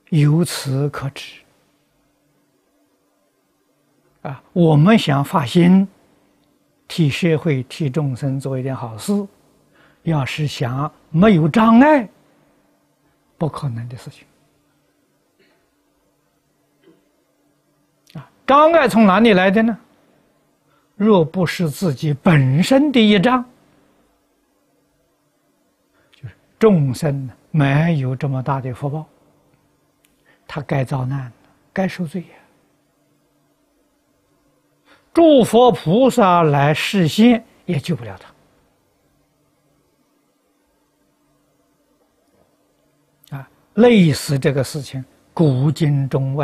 由此可知，我们想发心，替社会、替众生做一点好事，要是想没有障碍，不可能的事情。障碍从哪里来的呢？若不是自己本身的业障，就是众生没有这么大的福报，他该遭难，该受罪呀。诸佛菩萨来示现，也救不了他。类似这个事情，古今中外